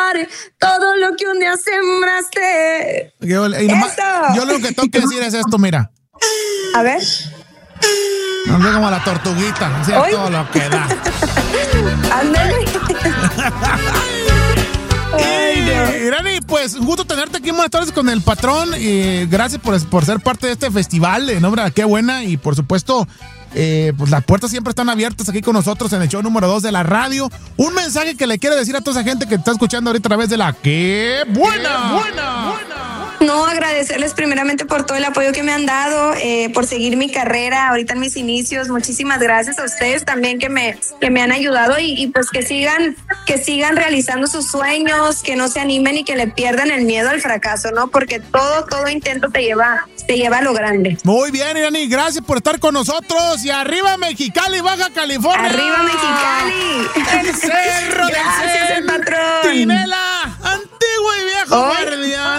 dar todo lo que un día sembraste. Yo lo que tengo que decir es esto, mira. A ver. No sé, como la tortuguita, así es todo lo que da. Ándale. Irani, pues un gusto tenerte aquí. Buenas tardes con el patrón. Gracias por ser parte de este festival. En nombre de Qué Buena. Y por supuesto, pues las puertas siempre están abiertas aquí con nosotros en el show número 2 de la radio. Un mensaje que le quiere decir a toda esa gente que está escuchando ahorita a través de la Qué Buena. No, agradecerles primeramente por todo el apoyo que me han dado, por seguir mi carrera ahorita en mis inicios. Muchísimas gracias a ustedes también que me han ayudado y pues que sigan realizando sus sueños, que no se animen y que le pierdan el miedo al fracaso, ¿no? Porque todo intento te lleva a lo grande. Muy bien, Irani, gracias por estar con nosotros. Y arriba Mexicali, Baja California. Arriba Mexicali. El cerro del Gracias, el patrón. Centinela, antiguo y viejo guardián.